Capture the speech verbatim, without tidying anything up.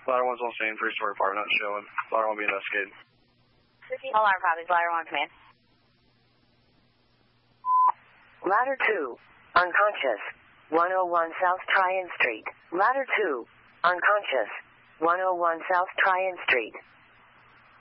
Ladder one's on scene, three-story apartment not showing. Ladder one be investigated. Alarm copies, ladder one command. Ladder two, unconscious, one oh one South Tryon Street. Ladder two, unconscious, one oh one South Tryon Street.